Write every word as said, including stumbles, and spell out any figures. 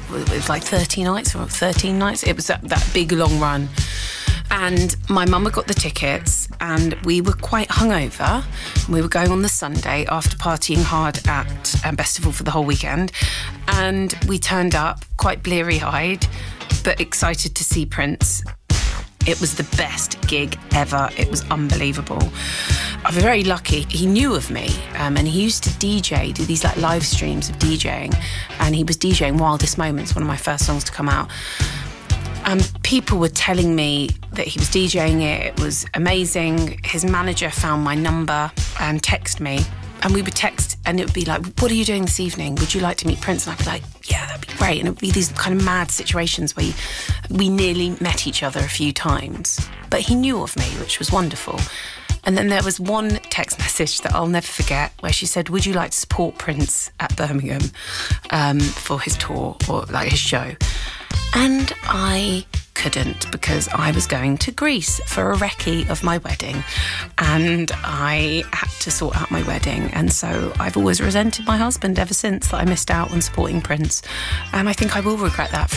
it was like thirty nights or thirteen nights. It was that, that big long run. And my mum had got the tickets, and we were quite hungover. We were going on the Sunday after partying hard at um, Festival for the whole weekend. And we turned up quite bleary-eyed, but excited to see Prince. It was the best gig ever. It was unbelievable. I'm very lucky. He knew of me, um, and he used to D J, do these like live streams of DJing, and he was DJing Wildest Moments, one of my first songs to come out. Um, people were telling me that he was DJing it. It was amazing. His manager found my number and texted me, and we would text, and it would be like, what are you doing this evening? Would you like to meet Prince? And I'd be like, yeah, that'd be great. And it would be these kind of mad situations where we nearly met each other a few times. But he knew of me, which was wonderful. And then there was one text message that I'll never forget where she said, would you like to support Prince at Birmingham um, for his tour or like his show? And I couldn't, because I was going to Greece for a recce of my wedding, and I had to sort out my wedding. And so I've always resented my husband ever since that I missed out on supporting Prince. And I think I will regret that for